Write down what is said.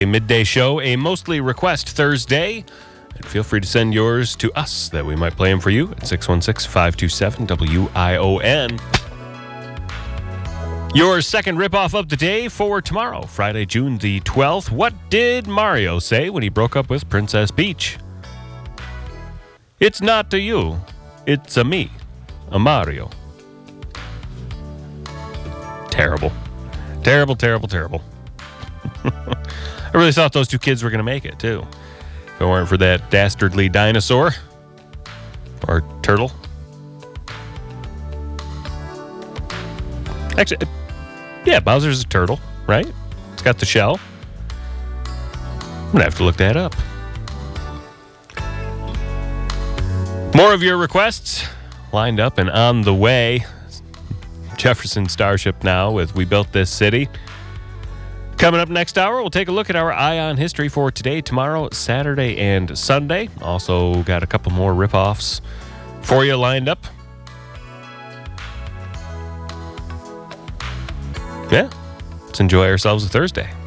A midday show, a mostly request Thursday. And feel free to send yours to us that we might play them for you at 616-527-WION. Your second ripoff of the day for tomorrow, Friday, June the 12th. What did Mario say when he broke up with Princess Peach? It's not a you, it's a me, a Mario. Terrible. Terrible, terrible, terrible. I really thought those two kids were going to make it, too. If it weren't for that dastardly dinosaur. Or turtle. Actually, yeah, Bowser's a turtle, right? It's got the shell. I'm going to have to look that up. More of your requests lined up and on the way. Jefferson Starship now with We Built This City. Coming up next hour, we'll take a look at our Eye on History for today, tomorrow, Saturday, and Sunday. Also got a couple more rip-offs for you lined up. Yeah, let's enjoy ourselves a Thursday.